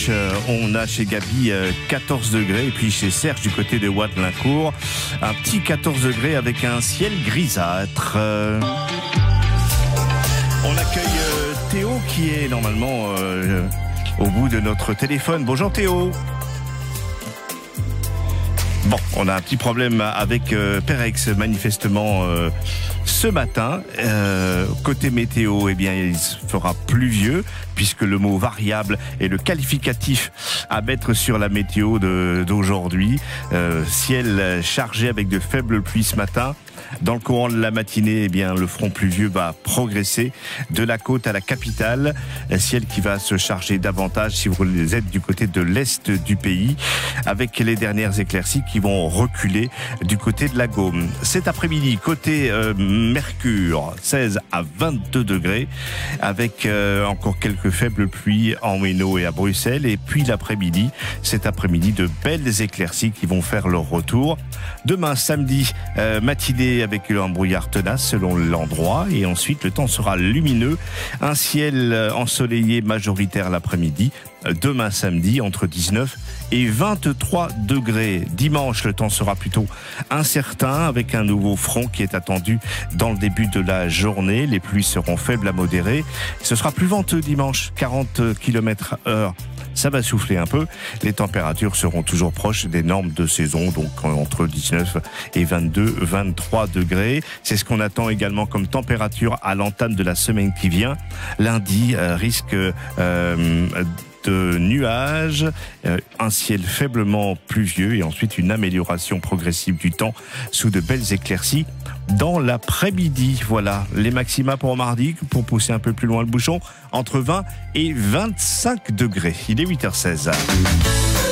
Perche, on a chez Gabi 14 degrés. Et puis chez Serge, du côté de Watt-Lincourt, un petit 14 degrés avec un ciel grisâtre. On accueille Théo qui est normalement au bout de notre téléphone. Bonjour Théo. Bon, on a un petit problème avec Perex, manifestement, ce matin. Côté météo, eh bien, il fera pluvieux, puisque le mot variable est le qualificatif à mettre sur la météo d'aujourd'hui. Ciel chargé avec de faibles pluies ce matin. Dans le courant de la matinée, eh bien, le front pluvieux va progresser de la côte à la capitale. Un ciel qui va se charger davantage si vous êtes du côté de l'est du pays, avec les dernières éclaircies qui vont reculer du côté de la Gaume. Cet après-midi, côté Mercure, 16 à 22 degrés, avec encore quelques faibles pluies en Hainaut et à Bruxelles. Et puis l'après-midi, cet après-midi, de belles éclaircies qui vont faire leur retour. Demain, samedi, matinée avec un brouillard tenace selon l'endroit, et ensuite le temps sera lumineux, un ciel ensoleillé majoritaire l'après-midi. Demain samedi entre 19 et 23 degrés. Dimanche, le temps sera plutôt incertain avec un nouveau front qui est attendu dans le début de la journée. Les pluies seront faibles à modérées. Ce sera plus venteux dimanche, 40 km/h. Ça va souffler un peu. Les températures seront toujours proches des normes de saison, donc entre 19 et 22, 23 degrés. C'est ce qu'on attend également comme température à l'entame de la semaine qui vient. Lundi, risque de nuages, un ciel faiblement pluvieux et ensuite une amélioration progressive du temps sous de belles éclaircies dans l'après-midi. Voilà les maxima pour mardi, pour pousser un peu plus loin le bouchon, entre 20 et 25 degrés. Il est 8h16.